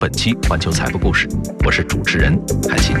本期环球财富故事，我是主持人海鑫。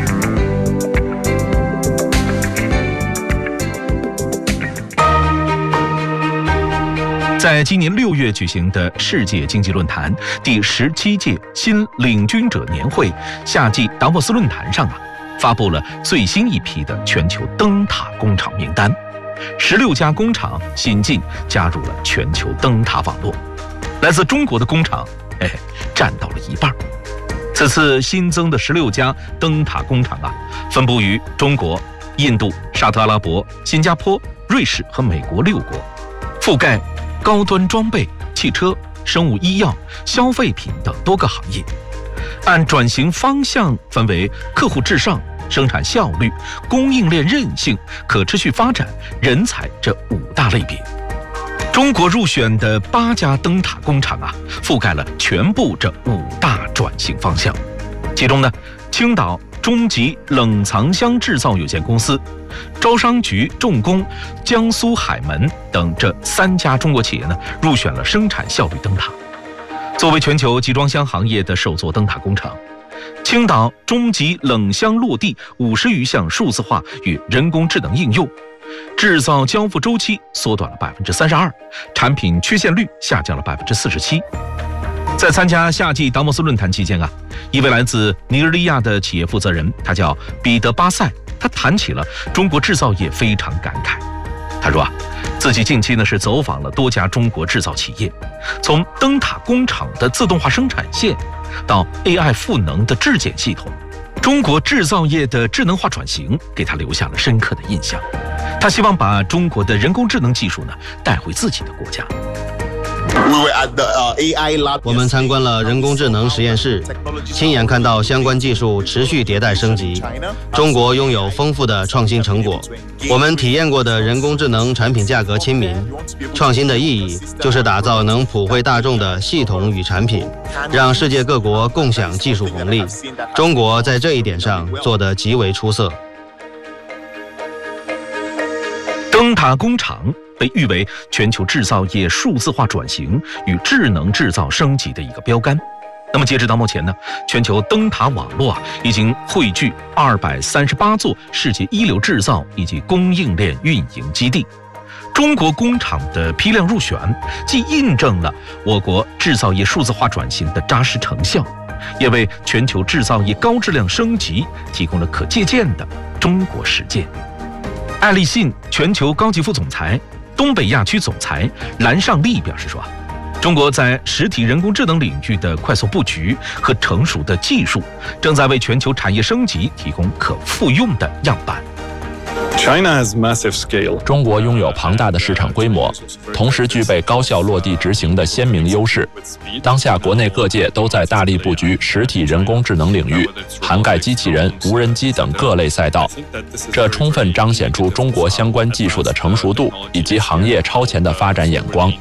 在今年6月举行的世界经济论坛第17届新领军者年会夏季达沃斯论坛上发布了最新一批的全球灯塔工厂名单，16家工厂新进加入了全球灯塔网络，来自中国的工厂占到了一半。此次新增的16家灯塔工厂分布于中国、印度、沙特阿拉伯、新加坡、瑞士和美国6国，覆盖高端装备、汽车、生物医药、消费品等多个行业，按转型方向分为客户至上、生产效率、供应链韧性、可持续发展、人才这5大类别。中国入选的8家灯塔工厂覆盖了全部这5大转型方向。其中呢，青岛中极冷藏箱制造有限公司、招商局重工、江苏海门等这3家中国企业呢，入选了生产效率灯塔。作为全球集装箱行业的首座灯塔工厂，青岛中极冷箱落地50余项数字化与人工智能应用，制造交付周期缩短了32%，产品缺陷率下降了47%。在参加夏季达沃斯论坛期间一位来自尼日利亚的企业负责人，他叫彼得巴塞，他谈起了中国制造业非常感慨。他说自己近期呢是走访了多家中国制造企业，从灯塔工厂的自动化生产线到 AI 赋能的质检系统，中国制造业的智能化转型给他留下了深刻的印象。他希望把中国的人工智能技术呢带回自己的国家。 我们参观了人工智能实验室，亲眼看到相关技术持续迭代升级。中国拥有丰富的创新成果，我们体验过的人工智能产品价格亲民。创新的意义就是打造能普惠大众的系统与产品，让世界各国共享技术红利。中国在这一点上做得极为出色。 灯塔工厂被誉为全球制造业数字化转型与智能制造升级的一个标杆。那么截止到目前呢，全球灯塔网络已经汇聚238座世界一流制造以及供应链运营基地。中国工厂的批量入选，既印证了我国制造业数字化转型的扎实成效，也为全球制造业高质量升级提供了可借鉴的中国实践。爱立信全球高级副总裁、东北亚区总裁蓝尚利表示说中国在实体人工智能领域的快速布局和成熟的技术，正在为全球产业升级提供可复用的样板。 中国拥有庞大的市场规模，同时具备高效落地执行的鲜明优势。当下国内各界都在大力布局实体人工智能领域，涵盖机器人、无人机等各类赛道，这充分彰显出中国相关技术的成熟度以及行业超前的发展眼光。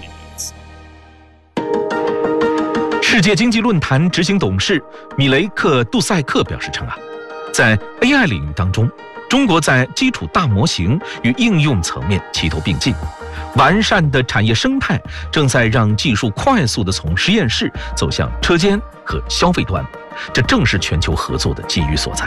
世界经济论坛执行董事米雷克·杜塞克表示称在 AI 领域当中，中国在基础大模型与应用层面齐头并进，完善的产业生态正在让技术快速地从实验室走向车间和消费端，这正是全球合作的机遇所在。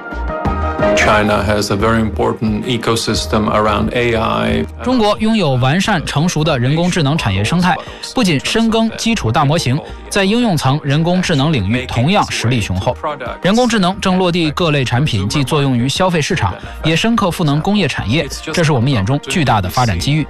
中国拥有完善成熟的人工智能产业生态，不仅深耕基础大模型，在应用层人工智能领域同样实力雄厚。人工智能正落地各类产品，既作用于消费市场，也深刻赋能工业产业，这是我们眼中巨大的发展机遇。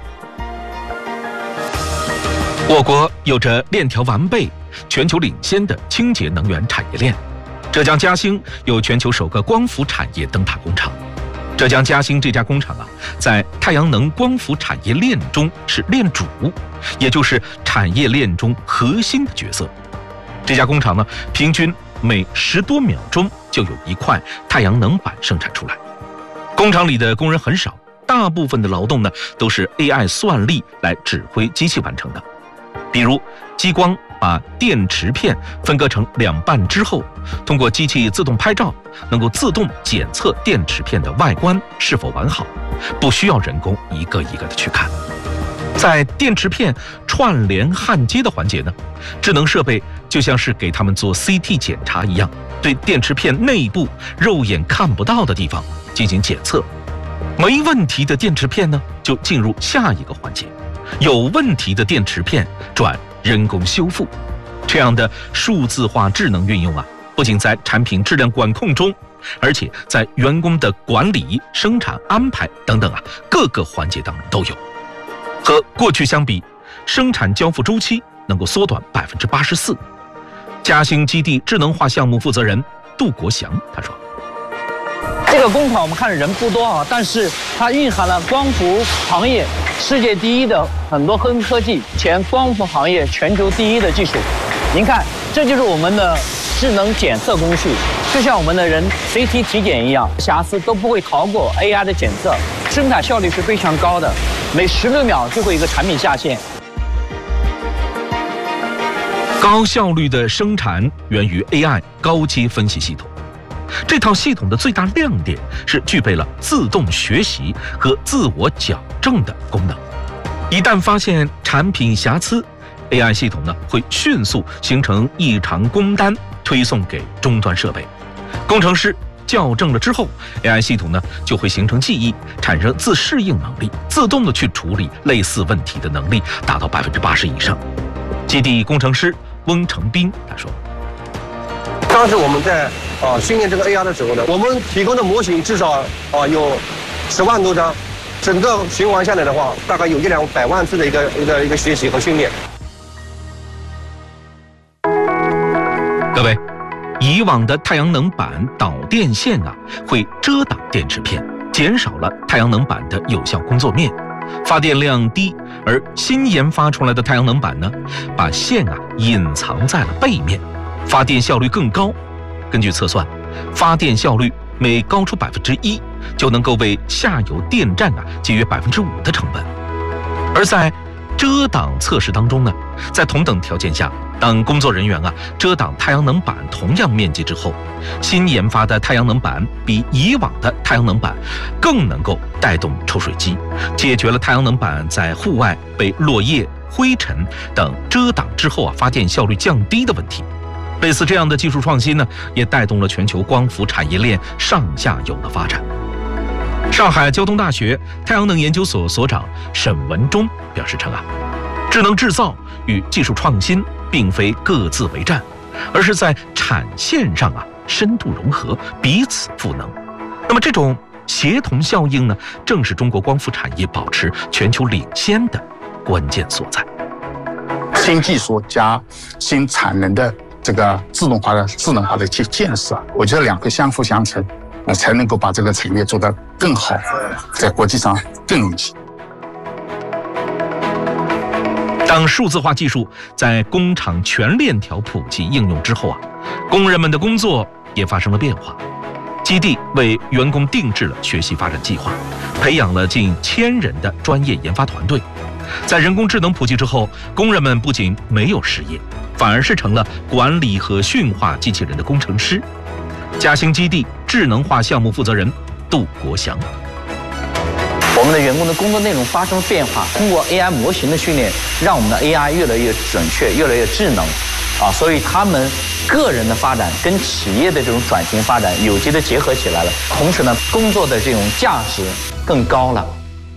我国有着链条完备、全球领先的清洁能源产业链。浙江嘉兴有全球首个光伏产业灯塔工厂。浙江嘉兴这家工厂在太阳能光伏产业链中是链主，也就是产业链中核心的角色。这家工厂平均每10多秒钟就有一块太阳能板生产出来。工厂里的工人很少，大部分的劳动都是 AI 算力来指挥机器完成的。比如激光把电池片分割成2半之后，通过机器自动拍照，能够自动检测电池片的外观是否完好，不需要人工一个一个的去看。 在电池片串联焊接的环节呢，智能设备就像是给他们做 CT 检查一样，对电池片内部肉眼看不到的地方进行检测。没问题的电池片呢，就进入下一个环节，有问题的电池片转人工修复。这样的数字化智能运用啊，不仅在产品质量管控中，而且在员工的管理、生产安排等等啊各个环节当中都有。和过去相比，生产交付周期能够缩短84%。嘉兴基地智能化项目负责人杜国祥他说：“ 这个工厂我们看人不多啊，但是它蕴含了光伏行业世界第一的很多科技，前光伏行业全球第一的技术。您看，这就是我们的智能检测工序，就像我们的人 CT 体检一样，瑕疵都不会逃过 AI 的检测，生产效率是非常高的，每16秒就会一个产品下线。 高效率的生产源于 AI 高阶分析系统。这套系统的最大亮点是具备了自动学习和自我矫正的功能。一旦发现产品瑕疵， AI 系统呢会迅速形成异常工单，推送给终端设备。工程师校正了之后， AI 系统呢就会形成记忆，产生自适应能力，自动的去处理类似问题的能力达到80%以上。基地工程师翁成斌他说：“ 当时我们在训练这个 AI 的时候呢，我们提供的模型至少有10万多张，整个循环下来的话，大概有100-200万次的一个学习和训练。” 各位，以往的太阳能板导电线啊会遮挡电池片，减少了太阳能板的有效工作面，发电量低。而新研发出来的太阳能板呢，把线啊隐藏在了背面，发电效率更高。根据测算，发电效率每高出1%，就能够为下游电站啊节约5%的成本。而在遮挡测试当中呢，在同等条件下，当工作人员啊遮挡太阳能板同样面积之后，新研发的太阳能板比以往的太阳能板更能够带动抽水机，解决了太阳能板在户外被落叶、灰尘等遮挡之后啊发电效率降低的问题。类似这样的技术创新呢，也带动了全球光伏产业链上下游的发展。上海交通大学太阳能研究所所长沈文忠表示称啊，智能制造与技术创新并非各自为战，而是在产线上啊深度融合，彼此赋能。那么这种协同效应呢，正是中国光伏产业保持全球领先的关键所在。 新技术加新产能的这个智能化的建设，我觉得两个相辅相成，才能够把这个产业做得更好，在国际上更领先。 当数字化技术在工厂全链条普及应用之后啊，工人们的工作也发生了变化。基地为员工定制了学习发展计划，培养了近1000人的专业研发团队。在人工智能普及之后，工人们不仅没有失业，反而是成了管理和驯化机器人的工程师。嘉兴基地智能化项目负责人杜国祥： 我们的员工的工作内容发生了变化，通过 AI 模型的训练，让我们的 AI 越来越准确，越来越智能，所以他们个人的发展跟企业的这种转型发展有机的结合起来了，同时呢，工作的这种价值更高了。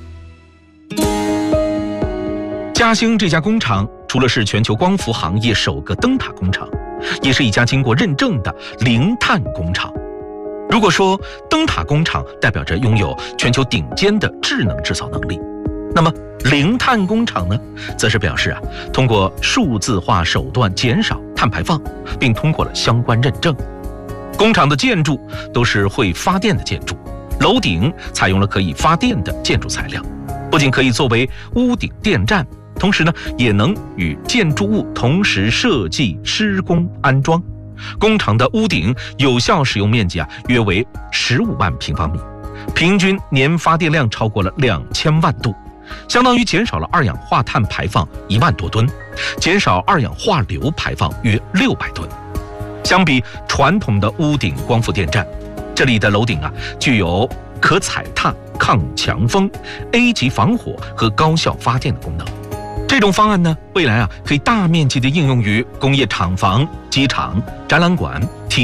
嘉兴这家工厂除了是全球光伏行业首个灯塔工厂，也是一家经过认证的零碳工厂。如果说灯塔工厂代表着拥有全球顶尖的智能制造能力，那么零碳工厂呢，则是表示啊，通过数字化手段减少碳排放，并通过了相关认证。工厂的建筑都是会发电的建筑，楼顶采用了可以发电的建筑材料，不仅可以作为屋顶电站，同时呢，也能与建筑物同时设计、施工、安装。工厂的屋顶有效使用面积啊，约为15万平方米，平均年发电量超过了2000万度，相当于减少了二氧化碳排放1万多吨，减少二氧化硫排放约600吨。相比传统的屋顶光伏电站，这里的楼顶啊，具有可踩踏、 抗强风、A 级防火和高效发电的功能。这种方案呢，未来可以大面积的应用于工业厂房、机场、展览馆、体